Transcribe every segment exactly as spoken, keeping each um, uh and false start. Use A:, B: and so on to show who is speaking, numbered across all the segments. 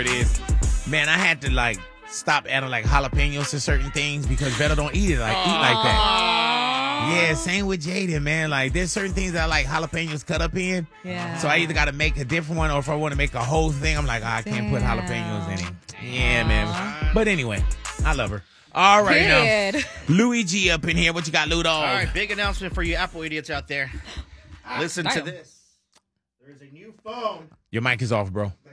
A: it is. Man, I had to like stop adding like jalapenos to certain things because Beto don't eat it like eat like that. Yeah, same with Jaden, man. Like there's certain things that I like jalapenos cut up in.
B: Yeah.
A: So I either got to make a different one, or if I want to make a whole thing, I'm like, oh, I can't put jalapenos in it. Yeah, man. But anyway, I love her. All right,
B: Period.
A: now Louis G up in here. What you got, Ludo?
C: All right, big announcement for you Apple idiots out there. Listen to
B: damn.
C: this. There is a new phone.
A: Your mic is off, bro.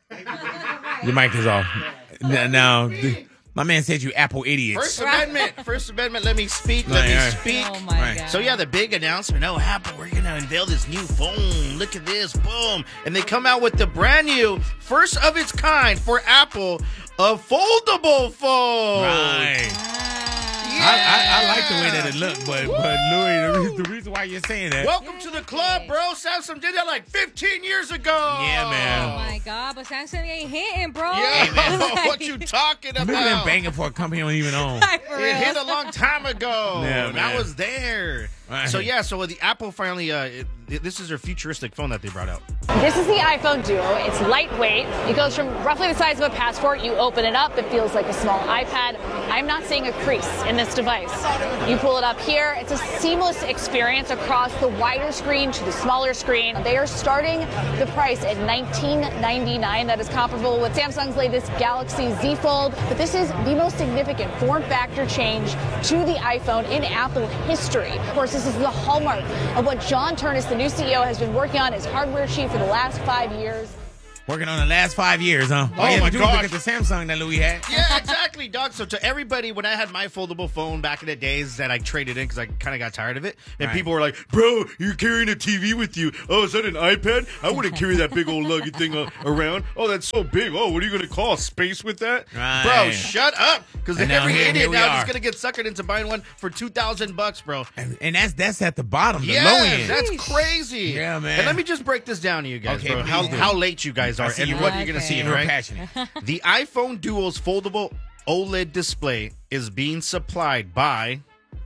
A: Your mic is off. Now, now th- my man said you Apple idiots.
C: First Amendment. First Amendment. Let me speak. Let
A: Right,
C: me
A: right.
C: speak.
B: Oh, my
A: Right.
B: God.
C: So, yeah, the big announcement. Oh, Apple, we're going to unveil this new phone. Look at this. Boom. And they come out with the brand new, first of its kind for Apple, a foldable phone.
A: Right.
C: Yeah.
A: I, I, I like the way that it looked, but, but Louis, the reason, the reason why you're saying that.
C: Welcome to the club, bro. Samsung did that like fifteen years ago.
A: Yeah, man.
B: Oh, my God. But Samsung ain't hitting, bro.
C: Yeah,
B: Like-
C: what you talking about?
A: Look at them banging for a company you don't even own.
B: Like, for
C: It
B: real.
C: hit a long time ago.
A: Yeah,
C: that
A: man.
C: was there.
A: Right.
C: So yeah, so the Apple finally, uh, it, it- this is their futuristic phone that they brought out.
D: This is the iPhone Duo. It's lightweight. It goes from roughly the size of a passport. You open it up, it feels like a small iPad. I'm not seeing a crease in this device. You pull it up here. It's a seamless experience across the wider screen to the smaller screen. They are starting the price at nineteen ninety-nine. That is comparable with Samsung's latest Galaxy Z Fold. But this is the most significant form factor change to the iPhone in Apple history. Of course, this is the hallmark of what John Turnus, the new C E O, has been working on as hardware chief for the last five years.
A: Working on the last five years, huh?
C: Oh,
A: All you had
C: my
A: to do was
C: gosh.
A: look at the Samsung that Louis had.
C: Yeah, exactly, dog. So to everybody, when I had my foldable phone back in the days that I traded in because I kind of got tired of it, and
A: Right.
C: people were like, bro, you're carrying a T V with you. Oh, is that an iPad? I wouldn't carry that big old luggy thing uh, around. Oh, that's so big. Oh, what are you going to call space with that?
A: Right.
C: Bro, shut up. Because
A: And now
C: every
A: here- here
C: idiot
A: we
C: now
A: are.
C: is going to get suckered into buying one for two thousand bucks, bro.
A: And, and that's that's at the bottom, the
C: Yeah,
A: low end.
C: that's crazy.
A: Yeah, man.
C: And let me just break this down to you guys,
A: Okay,
C: bro.
A: please
C: How,
A: do.
C: how late you guys
A: I
C: are
A: see
C: and
A: you
C: what
A: real-
C: you're going to
B: Okay.
C: see,
A: Real
C: right?
A: passionate.
C: The iPhone Duo's foldable OLED display is being supplied by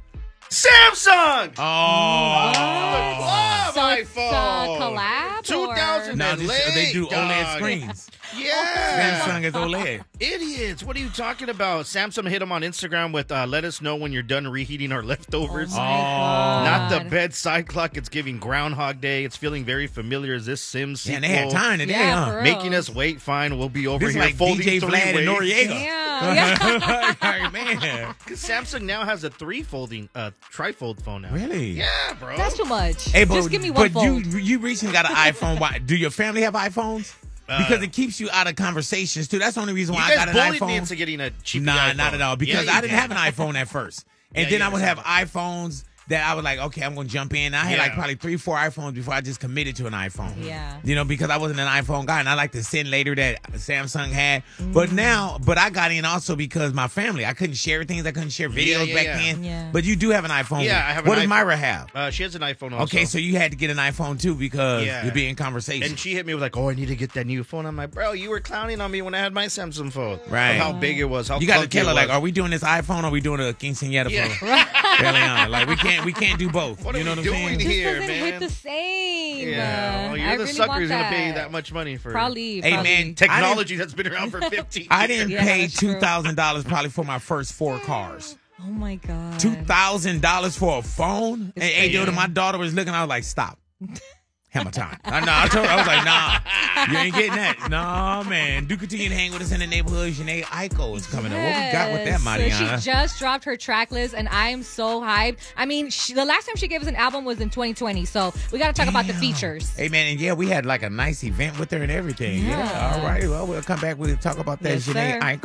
C: Samsung.
A: Oh.
C: Love
B: So it's a
C: iPhone.
B: collab?
C: two thousand
B: or-
A: Now
C: and
A: this, they do
C: late,
A: OLED
C: dog.
A: screens.
C: Yeah.
A: Samsung is OLED.
C: Idiots. What are you talking about? Samsung hit them on Instagram with uh, let us know when you're done reheating our leftovers.
B: Oh, my
A: Oh.
C: Not the
B: God.
C: bedside clock. It's giving Groundhog Day. It's feeling very familiar as this Sims
A: Yeah,
C: sequel.
A: they had time today,
B: Yeah,
A: huh?
B: for real.
C: Making us wait. Fine, we'll be over
A: This is
C: here
A: like
C: folding
A: D J
C: three
A: Vlad and
C: ways.
A: Noriega.
B: Damn. Yeah.
A: Like, man.
C: Because Samsung now has a three-folding, uh, trifold phone now.
A: Really?
C: Yeah, bro.
B: That's too much.
A: Hey, but,
B: Just give me one
A: but you
B: fold.
A: you recently got an iPhone. Why, do your family have iPhones? Because
C: Uh,
A: it keeps you out of conversations too. That's the only reason
C: You
A: why I
C: guys
A: got an
C: bullied
A: iPhone.
C: me into getting a cheap
A: Nah,
C: iPhone.
A: not at all. Because
C: Yeah,
A: I
C: you
A: didn't
C: did.
A: have an iPhone at first. And
C: Yeah,
A: then
C: you
A: I would
C: did.
A: have iPhones that I was like, okay, I'm going to jump in. I had
C: Yeah.
A: like probably three, four iPhones before I just committed to an iPhone.
B: Yeah.
A: You know, because I wasn't an iPhone guy and I like the sin later that Samsung had. But now, but I got in also because my family, I couldn't share things. I couldn't share videos
C: Yeah, yeah,
A: back
C: yeah.
A: then.
B: Yeah.
A: But you do have an iPhone.
C: Yeah, I have
A: What
C: an
A: does
C: iPhone.
A: Myra have?
C: Uh, she has an iPhone also.
A: Okay, so you had to get an iPhone too because
C: Yeah.
A: you'd be in conversation.
C: And she hit me with like, oh, I need to get that new phone. I'm like, bro, you were clowning on me when I had my Samsung phone.
A: Right.
C: Of how big it was. How
A: You got to
C: clunky
A: tell her
C: it
A: like,
C: was.
A: are we doing this iPhone or are we doing a quinceañera
C: Yeah.
A: for Eliana? Like we can't we can't do both.
C: What
A: you
C: are
A: know
C: we
A: what I'm
C: doing
A: saying?
B: This
C: here,
B: doesn't
C: man?
B: hit the same.
C: Yeah, well, you're
B: I
C: the
B: really
C: sucker
B: want
C: who's gonna pay
B: that.
C: that much money for
B: Probably.
A: Hey,
B: probably.
A: man,
C: technology that's been around for fifteen.
A: I didn't
B: Yeah,
A: pay
B: that's true.
A: two thousand dollars probably for my first four cars.
B: Oh my God.
A: Two thousand dollars for a phone. And hey, dude,
B: crazy.
A: my daughter was looking. I was like, stop. Hammer time. I know. I told her. I was like, nah, you ain't getting that. Nah, man. Do continue to hang with us in the neighborhood. Janae Aiko is coming up. What we got with that,
B: Yes.
A: Mariana?
B: She just dropped her track list, and I'm so hyped. I mean, she, the last time she gave us an album was in twenty twenty, so we got to talk about the features.
A: Hey, man, and yeah, we had like a nice event with her and everything. Yeah.
B: Yeah.
A: All right. Well, we'll come back. We'll talk about that,
B: Yes,
A: Janae
B: sir.
A: Aiko.